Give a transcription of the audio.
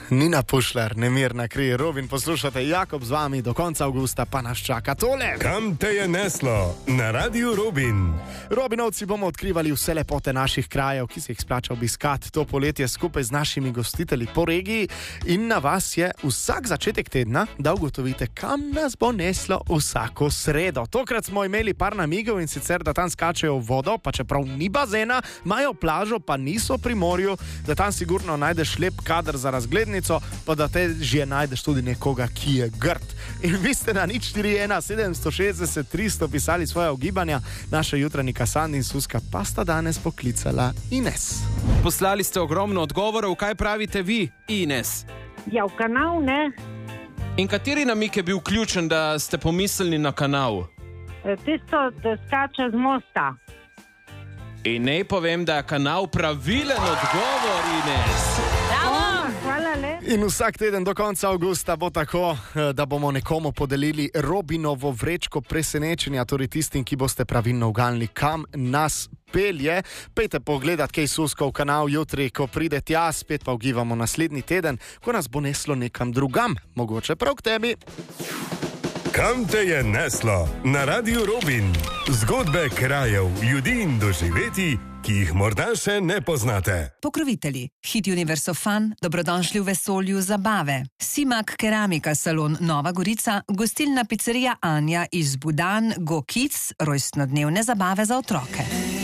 Nina Pušlar, nemirna kri, Robin, poslušate Jakob z vami, do konca avgusta pa nas čaka tole. Kam te je neslo? Na Radiu Robin. Robinovci bomo odkrivali vse lepote naših krajev, ki se jih splača obiskati to poletje skupaj z našimi gostitelji po regiji. In na vas je vsak začetek tedna, da ugotovite, kam nas bo neslo vsako sredo. Tokrat smo imeli par namigov, in sicer, da tam skačejo v vodo, pa čeprav ni bazena, imajo plažo, pa niso pri morju, da tam sigurno najdeš lep kader za razglednico, pa da te že najdeš tudi nekoga, ki je grd. In vi ste na 041 760 300 pisali svoje ugibanja, naša jutranjika Sandi in Suska pa sta danes poklicala Ines. Poslali ste ogromno odgovorov, kaj pravite vi, Ines? Ja, v kanal, ne? In kateri namik je bil ključen, da ste pomislili na kanal? Tisto, da skače z mosta. In naj povem, da je kanal pravilen odgovor, Ines. Hvala le. In vsak teden do konca avgusta bo tako, da bomo nekomu podelili Robinovo vrečko presenečenja, torej tistim, ki boste pravilno uganili, kam nas pelje. Pejte pogledat, kaj Susko v kanal jutri, ko pride tja, spet pa ugibamo naslednji teden, ko nas bo neslo nekam drugam, mogoče prav k tebi. Kam te je neslo? Na Radiu Robin. Zgodbe krajev, ljudi in doživetij, ki jih morda še ne poznate. Pokrovitelji: Hit Universo Fun, dobrodošli v vesolju zabave. Simak Keramika salon Nova Gorica, gostilna pizzerija Anja iz Budan, Go Kids, rojstnodnevne zabave za otroke.